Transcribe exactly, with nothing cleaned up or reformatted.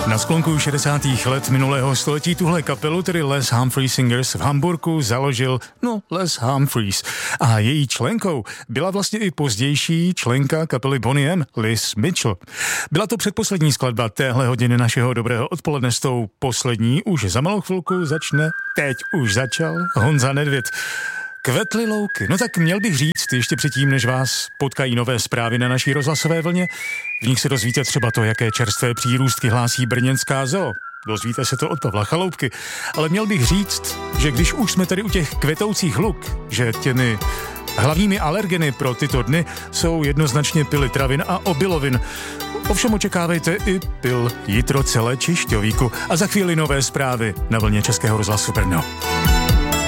Na sklonku šedesátých let minulého století tuhle kapelu, tedy Les Humphrey Singers, v Hamburku založil, no, Les Humphreys. A její členkou byla vlastně i pozdější členka kapely Boney M, Liz Mitchell. Byla to předposlední skladba téhle hodiny našeho dobrého odpoledne, s tou poslední už za malou chvilku začne, teď už začal Honza Nedvěd. Kvetly louky. No tak měl bych říct, ještě předtím, než vás potkají nové zprávy na naší rozhlasové vlně, v nich se dozvíte třeba to, jaké čerstvé přírůstky hlásí brněnská zoo. Dozvíte se to od Pavla Chaloupky. Ale měl bych říct, že když už jsme tady u těch kvetoucích luk, že těmi hlavními alergeny pro tyto dny jsou jednoznačně pily travin a obilovin. Ovšem očekávejte i pil jitrocele či šťovíku. A za chvíli nové zprávy na vlně Českého rozhlasu Brno.